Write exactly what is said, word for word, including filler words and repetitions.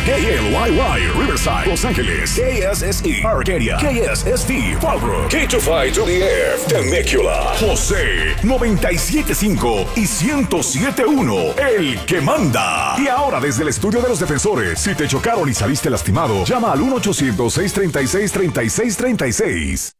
K L Y Y, Riverside, Los Ángeles. K S S E, Arcadia. K S S T, Fallbrook. K two five to the F, Temecula. José, noventa y siete punto cinco y ciento siete punto uno, el que manda. Y ahora desde el estudio de los defensores, si te chocaron y saliste lastimado, llama al uno ochocientos, seiscientos treinta y seis, treinta y seis treinta y seis.